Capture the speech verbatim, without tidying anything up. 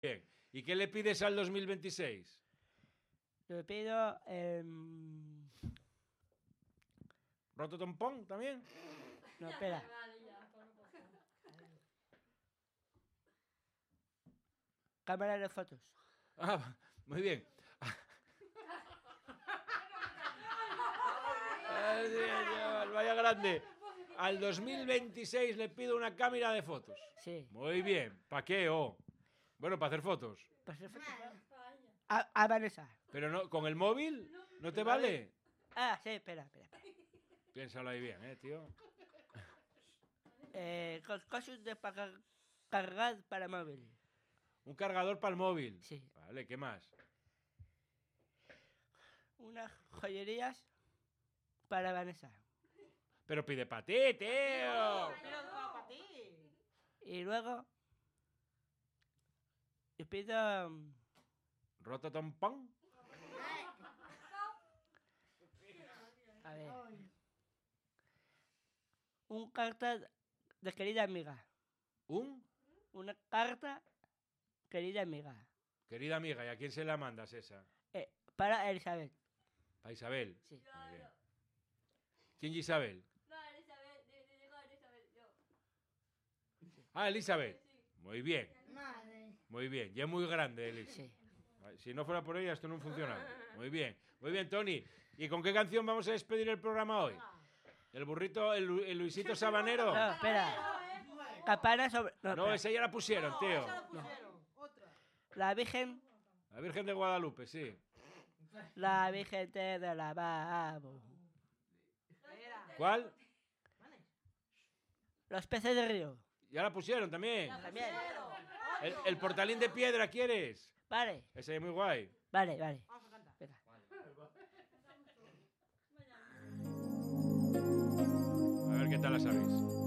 Bien. ¿Y qué le pides al dos mil veintiséis? Le pido... Eh... ¿Rototompón también? No, espera. Cámara de fotos. Ah, muy bien. Ay, Dios, vaya grande. Al dos mil veintiséis le pido una cámara de fotos. Sí. Muy bien. ¿Para qué? Oh. Bueno, para hacer fotos. Para hacer fotos. A, a Vanessa. Pero no, ¿con el móvil? ¿No te vale? Ah, sí, espera, espera. espera. Piénsalo ahí bien, eh, tío. Eh, cos- cosas de para cargar para móvil. Un cargador para el móvil. Sí. Vale, ¿qué más? Unas joyerías para Vanessa. Pero pide para ti, tío. Y luego... Le pido... um, ¿Rototompón? A ver. Un carta de querida amiga. ¿Un? Una carta querida amiga. Querida amiga, ¿y a quién se la mandas esa? Eh, para Elizabeth. ¿Para Isabel? Sí. Muy bien. ¿Quién es Isabel? No, Elizabeth, de- de- digo Elizabeth, yo. Ah, Elizabeth. Muy bien, Madre. muy bien. Ya es muy grande, Elis. Sí. Si no fuera por ella, esto no funcionaba. Muy bien, muy bien, Tony. ¿Y con qué canción vamos a despedir el programa hoy? ¿El burrito, el, Lu- el Luisito Sabanero? No, espera. Campana sobre... No, No, espera. esa ya la pusieron, tío. La Virgen... La Virgen de Guadalupe, sí. La Virgen te de la lavabo. ¿Cuál? Los peces de río. Ya la pusieron también. También. El, el portalín de piedra, ¿quieres? Vale, Ese es muy guay. vale, vale. Venga. A ver qué tal la sabéis.